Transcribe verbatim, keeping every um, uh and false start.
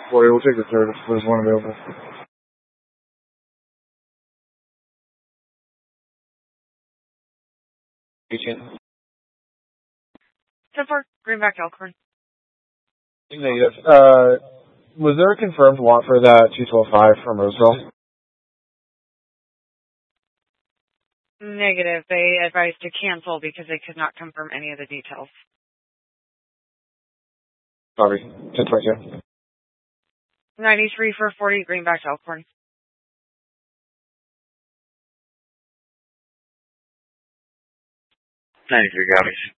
forty, we'll take the third if there's one available. Agent. ten four, Greenback Elkhorn. Negative. Uh, was there a confirmed want for that two twelve five from Roseville? Negative. They advised to cancel because they could not confirm any of the details. Sorry, ten twenty-two. ninety-three for forty, Greenback Elkhorn. ninety-three copies.